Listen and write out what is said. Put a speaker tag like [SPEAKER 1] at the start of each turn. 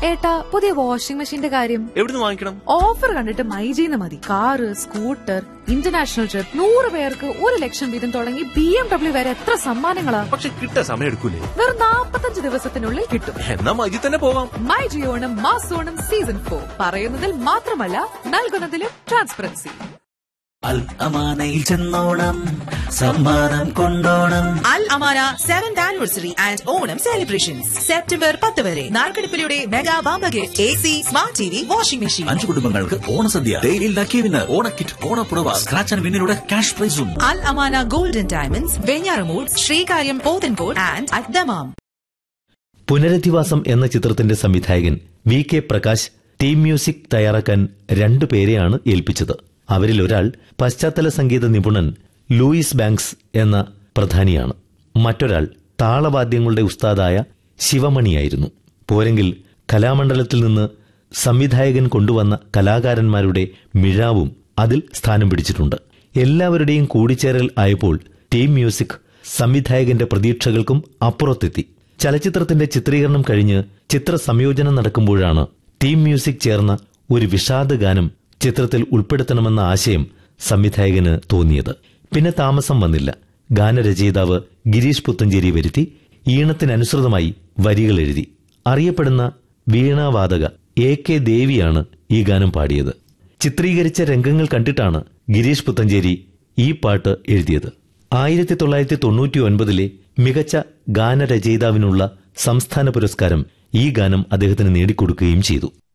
[SPEAKER 1] ഏട്ടാ, പുതിയ വാഷിംഗ് മെഷീന്റെ കാര്യം
[SPEAKER 2] എവിടുന്ന് വാങ്ങിക്കണം?
[SPEAKER 1] ഓഫർ കണ്ടിട്ട് മൈജിന്ന് മതി. കാറ്, സ്കൂട്ടർ, ഇന്റർനാഷണൽ ട്രിപ്പ്, 100 പേർക്ക് 1 ലക്ഷം വീതം തുടങ്ങി BMW വരെ എത്ര സമ്മാനങ്ങളാ.
[SPEAKER 2] പക്ഷെ കിട്ടാൻ സമയം എടുക്കൂലേ?
[SPEAKER 1] വെറും 45 ദിവസത്തിനുള്ളിൽ കിട്ടും.
[SPEAKER 2] എന്നാ മൈജി തന്നെ പോവാം.
[SPEAKER 1] മൈജി ഓണം മാസോണം സീസൺ 4 പറയുന്നതിൽ മാത്രമല്ല നൽകുന്നതിലും ട്രാൻസ്പെറൻസി.
[SPEAKER 3] അൽ അമാനയിൽ ചെന്നോണം, സമ്മാനം കൊണ്ടോണം.
[SPEAKER 4] അൽ Amana 7th anniversary and Onam celebrations September 10 വരെ. നാൽക്കടുപ്പിലൂടെ mega ബാമ്പ gift, AC, smart TV, washing machine.
[SPEAKER 3] 5 കുടുംബങ്ങൾക്ക് ഓണസദ്യ, ഡെയിലി ലക്കി വിന്നർ, ഓണക്കിറ്റ്, ഓണപ്പുറവ, സ്ക്രാച്ച് ആൻഡ് വിന്നിലൂടെ ക്യാഷ് പ്രൈസും.
[SPEAKER 4] അൽ Amana golden diamonds, Venjaramoodu, Sreekaryam, Pothencode and at Dammam.
[SPEAKER 5] പുനരധിവാസം എന്ന ചിത്രത്തിന്റെ സംവിധായകൻ VK പ്രകാശ് ടീം മ്യൂസിക് തയ്യാറാക്കാൻ 2 പേരെയാണ് ഏൽപ്പിച്ചത്. അവരിൽ ഒരാൾ പശ്ചാത്തല സംഗീത നിപുണൻ ലൂയിസ് ബാങ്ക്സ് എന്ന പ്രധാനിയാണ്. മറ്റൊരാൾ താളവാദ്യങ്ങളുടെ ഉസ്താദായ ശിവമണിയായിരുന്നു. പോരെങ്കിൽ കലാമണ്ഡലത്തിൽ നിന്ന് സംവിധായകൻ കൊണ്ടുവന്ന കലാകാരന്മാരുടെ മിഴാവും അതിൽ സ്ഥാനം പിടിച്ചിട്ടുണ്ട്. എല്ലാവരുടെയും കൂടിച്ചേരൽ ആയപ്പോൾ ടീം മ്യൂസിക് സംവിധായകന്റെ പ്രതീക്ഷകൾക്കും അപ്പുറത്തെത്തി. ചലച്ചിത്രത്തിന്റെ ചിത്രീകരണം കഴിഞ്ഞ് ചിത്ര സംയോജനം നടക്കുമ്പോഴാണ് ടീം മ്യൂസിക് ചേർന്ന ഒരു വിഷാദഗാനം ചിത്രത്തിൽ ഉൾപ്പെടുത്തണമെന്ന ആശയം സംവിധായകന് തോന്നിയത്. പിന്നെ താമസം വന്നില്ല. ഗാനരചയിതാവ് ഗിരീഷ് പുത്തഞ്ചേരി വരുത്തി ഈണത്തിനനുസൃതമായി വരികൾ എഴുതി. അറിയപ്പെടുന്ന വീണാവാദക AK ദേവിയാണ് ഈ ഗാനം പാടിയത്. ചിത്രീകരിച്ച രംഗങ്ങൾ കണ്ടിട്ടാണ് ഗിരീഷ് പുത്തഞ്ചേരി ഈ പാട്ട് എഴുതിയത്. 1999 മികച്ച ഗാനരചയിതാവിനുള്ള സംസ്ഥാന പുരസ്കാരം ഈ ഗാനം അദ്ദേഹത്തിന് നേടിക്കൊടുക്കുകയും ചെയ്തു.